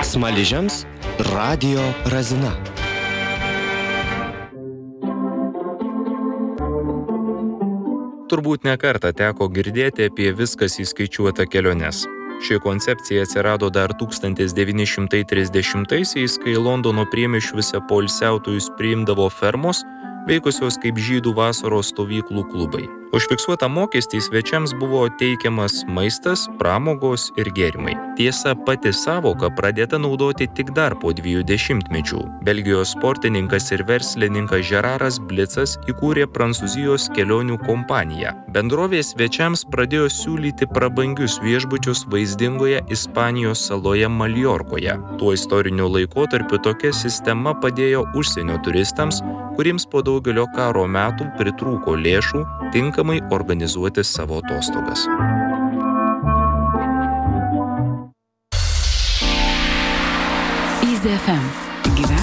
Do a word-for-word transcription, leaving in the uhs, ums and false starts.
Smaližiams Radio Razina. Turbūt ne kartą teko girdėti apie viskas įskaičiuota keliones. Ši koncepcija atsirado dar tūkstantis devyni šimtai trisdešimtaisiais, kai Londono priemiesčiuose poilsiautojus priimdavo fermos, veikusios kaip žydų vasaros stovyklų klubai. Užfiksuotą mokestį svečiams buvo teikiamas maistas, pramogos ir gėrimai. Tiesa, pati sąvoka pradėta naudoti tik dar po dviejų dešimtmečių. Belgijos sportininkas ir verslininkas Žeraras Blicas įkūrė Prancūzijos kelionių kompaniją. Bendrovė svečiams pradėjo siūlyti prabangius viešbučius vaizdingoje Ispanijos saloje Maljorkoje. Tuo istoriniu laikotarpiu tokia sistema padėjo užsienio turistams, kuriems po daugelio karo metų pritrūko lėšų tinkamai organizuoti savo atostogas. Easy F M. Gyvenimo